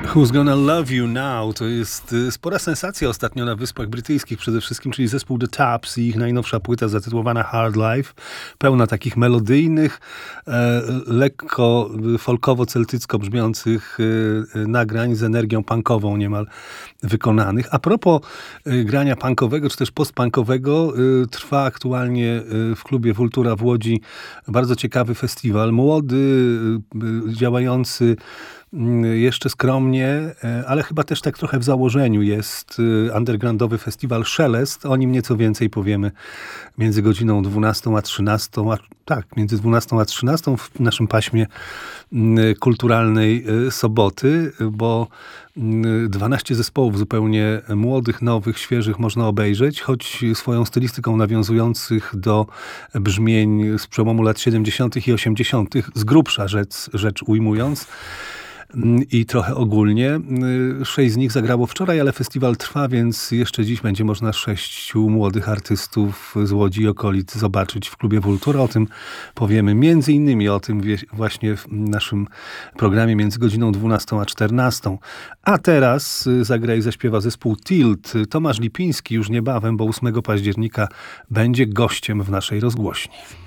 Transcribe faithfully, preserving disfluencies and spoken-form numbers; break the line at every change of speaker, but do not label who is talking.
Who's Gonna Love You Now to jest y, spora sensacja ostatnio na Wyspach Brytyjskich przede wszystkim, czyli zespół The Taps i ich najnowsza płyta zatytułowana Hard Life, pełna takich melodyjnych, e, lekko folkowo-celtycko brzmiących e, nagrań z energią punkową niemal wykonanych. A propos e, grania punkowego, czy też postpunkowego, e, trwa aktualnie e, w klubie Vultura w Łodzi bardzo ciekawy festiwal. Młody, e, działający jeszcze skromnie, ale chyba też tak trochę w założeniu jest undergroundowy festiwal Szelest. O nim nieco więcej powiemy między godziną dwunastą a trzynastą. A, tak, między dwunastą a trzynastą w naszym paśmie kulturalnej soboty, bo dwanaście zespołów zupełnie młodych, nowych, świeżych można obejrzeć, choć swoją stylistyką nawiązujących do brzmień z przełomu lat siedemdziesiątych i osiemdziesiątych, z grubsza rzecz, rzecz ujmując. I trochę ogólnie. Sześć z nich zagrało wczoraj, ale festiwal trwa, więc jeszcze dziś będzie można sześciu młodych artystów z Łodzi i okolic zobaczyć w klubie Vultura. O tym powiemy między innymi o tym właśnie w naszym programie między godziną dwunastą a czternastą. A teraz zagra i zaśpiewa zespół Tilt. Tomasz Lipiński już niebawem, bo ósmego października będzie gościem w naszej rozgłośni.